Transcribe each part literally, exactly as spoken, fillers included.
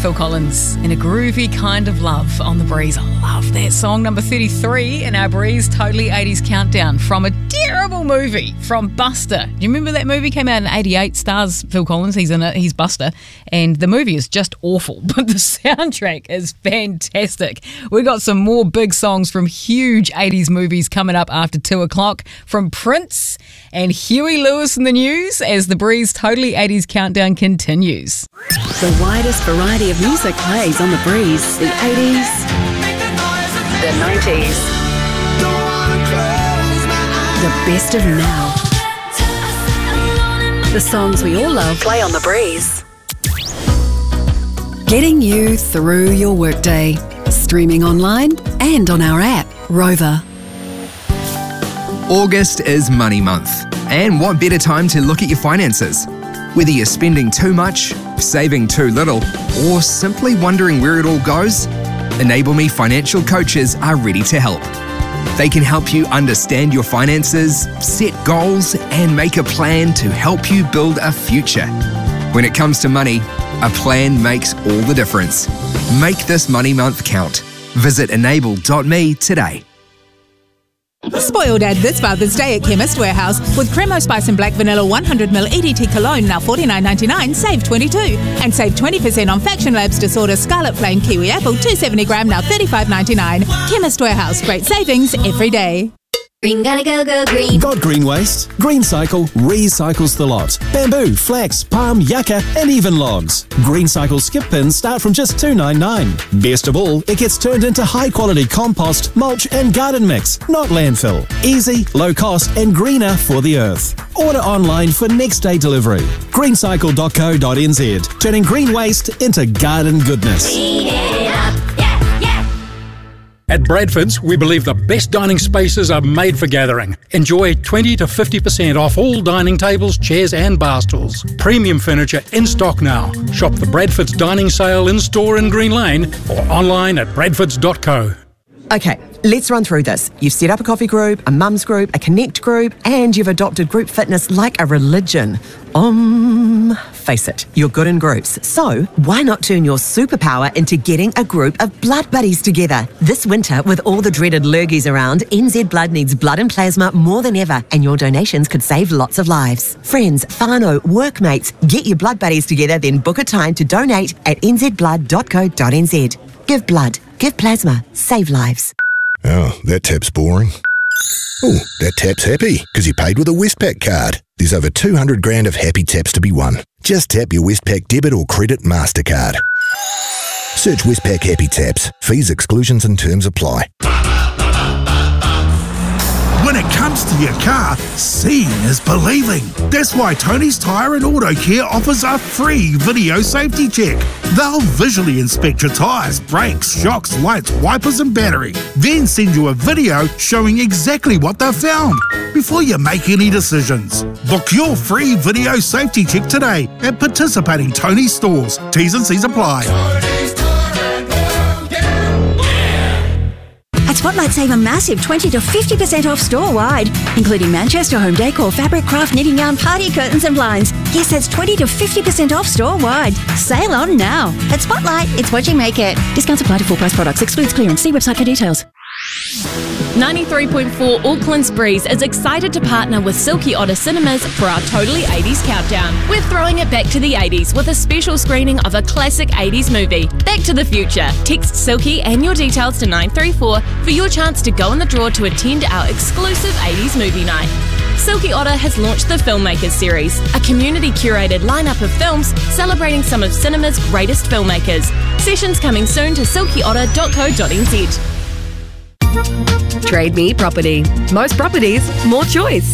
Phil Collins in a groovy kind of love on the breeze. I love that song. Number thirty-three in our breeze Totally eighties countdown from a terrible movie from Buster. Do you remember that movie? Came out in eighty-eight, stars Phil Collins. He's in it. He's Buster. And the movie is just awful, but the soundtrack is fantastic. We got some more big songs from huge eighties movies coming up after two o'clock from Prince and Huey Lewis in the news as the breeze Totally eighties countdown continues. The widest variety of music plays on the breeze. The eighties, the nineties, the best of now. The songs we all love play on the breeze. Getting you through your workday. Streaming online and on our app, Rover. August is Money Month, and what better time to look at your finances? Whether you're spending too much, saving too little, or simply wondering where it all goes, Enable Me financial coaches are ready to help. They can help you understand your finances, set goals, and make a plan to help you build a future. When it comes to money, a plan makes all the difference. Make this Money Month count. Visit enable dot me today. Spoil Dad this Father's Day at Chemist Warehouse with Cremo Spice and Black Vanilla one hundred milliliters E D T Cologne, now forty-nine ninety-nine, save twenty-two. And save twenty percent on Faction Labs Disorder Scarlet Flame Kiwi Apple two seventy gram, now thirty-five ninety-nine. Chemist Warehouse, great savings every day. Green, gotta go, go green. Got green waste? Green Cycle recycles the lot. Bamboo, flax, palm, yucca, and even logs. Green Cycle skip pins start from just two ninety-nine. Best of all, it gets turned into high-quality compost, mulch, and garden mix, not landfill. Easy, low cost, and greener for the earth. Order online for next day delivery. greencycle dot co dot n z. Turning green waste into garden goodness. Clean it up, yeah, yeah. At Bradford's, we believe the best dining spaces are made for gathering. Enjoy twenty to fifty percent off all dining tables, chairs and bar stools. Premium furniture in stock now. Shop the Bradford's dining sale in-store in Green Lane or online at bradfords dot co. Okay, let's run through this. You've set up a coffee group, a mums group, a connect group, and you've adopted group fitness like a religion. Um, face it, you're good in groups. So why not turn your superpower into getting a group of blood buddies together? This winter, with all the dreaded lurgies around, N Z Blood needs blood and plasma more than ever, and your donations could save lots of lives. Friends, whānau, workmates, get your blood buddies together, then book a time to donate at n z blood dot co dot n z. Give blood, give plasma, save lives. Oh, that tap's boring. Oh, that tap's happy because you paid with a Westpac card. There's over two hundred grand of happy taps to be won. Just tap your Westpac debit or credit MasterCard. Search Westpac Happy Taps. Fees, exclusions and terms apply. When it comes to your car, seeing is believing. That's why Tony's Tyre and Auto Care offers a free video safety check. They'll visually inspect your tyres, brakes, shocks, lights, wipers and battery. Then send you a video showing exactly what they've found before you make any decisions. Book your free video safety check today at participating Tony's stores. T's and C's apply. At Spotlight, save a massive twenty to fifty percent off store-wide, including Manchester home decor, fabric, craft, knitting yarn, party curtains and blinds. Yes, that's twenty to fifty percent off store-wide. Sale on now. At Spotlight, it's what you make it. Discounts apply to full-price products. Excludes clearance. See website for details. ninety-three point four Auckland's Breeze is excited to partner with Silky Otter Cinemas for our Totally eighties countdown. We're throwing it back to the eighties with a special screening of a classic eighties movie, Back to the Future. Text Silky and your details to nine three four for your chance to go in the draw to attend our exclusive eighties movie night. Silky Otter has launched the Filmmakers Series, a community-curated lineup of films celebrating some of cinema's greatest filmmakers. Sessions coming soon to silky otter dot co dot n z. Trade Me Property. Most properties, more choice.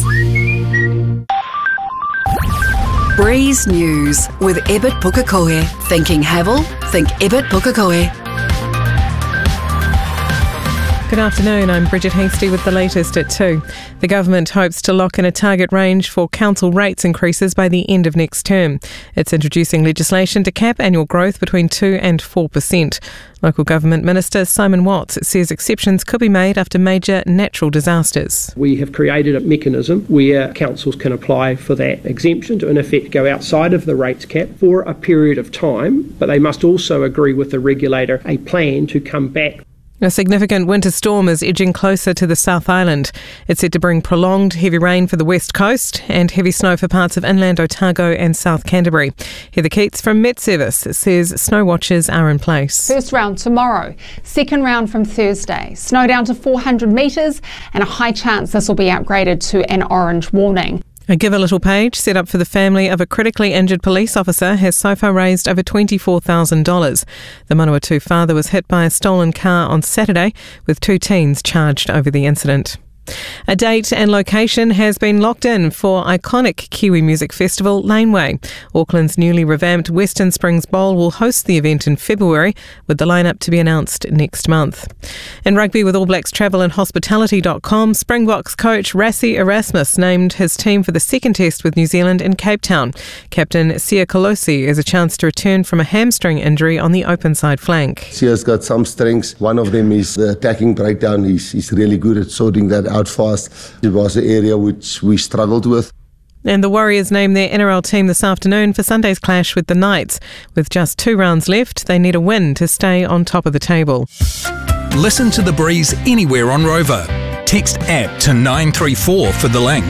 Breeze News with Ebert Pukekohe. Thinking Havel? Think Ebert Pukekohe. Good afternoon, I'm Bridget Hasty with the latest at two. The government hopes to lock in a target range for council rates increases by the end of next term. It's introducing legislation to cap annual growth between two and four percent. Local Government Minister Simon Watts says exceptions could be made after major natural disasters. We have created a mechanism where councils can apply for that exemption to in effect go outside of the rates cap for a period of time, but they must also agree with the regulator a plan to come back. A significant winter storm is edging closer to the South Island. It's set to bring prolonged heavy rain for the west coast and heavy snow for parts of inland Otago and South Canterbury. Heather Keats from Met Service says snow watches are in place. First round tomorrow, second round from Thursday. Snow down to four hundred metres and a high chance this will be upgraded to an orange warning. A Give a Little page set up for the family of a critically injured police officer has so far raised over twenty-four thousand dollars. The Manawatu father was hit by a stolen car on Saturday, with two teens charged over the incident. A date and location has been locked in for iconic Kiwi music festival Laneway. Auckland's newly revamped Western Springs Bowl will host the event in February, with the lineup to be announced next month. In rugby, with All Blacks Travel and Hospitality dot com, Springboks coach Rassie Erasmus named his team for the second test with New Zealand in Cape Town. Captain Sia Kolosi has a chance to return from a hamstring injury on the open side flank. Sia's got some strengths. One of them is the attacking breakdown. He's, he's really good at sorting that out fast. It was an area which we struggled with. And the Warriors name their N R L team this afternoon for Sunday's clash with the Knights. With just two rounds left, they need a win to stay on top of the table. Listen to The Breeze anywhere on Rover. Text app to nine three four for the link.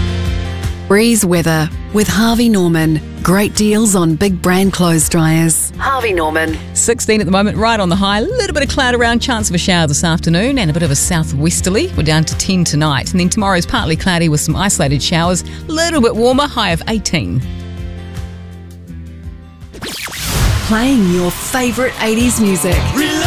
Breeze weather with Harvey Norman. Great deals on big brand clothes dryers. Harvey Norman. sixteen at the moment, right on the high. A little bit of cloud around, chance of a shower this afternoon and a bit of a southwesterly. We're down to ten tonight. And then tomorrow's partly cloudy with some isolated showers. A little bit warmer, high of eighteen. Playing your favourite eighties music.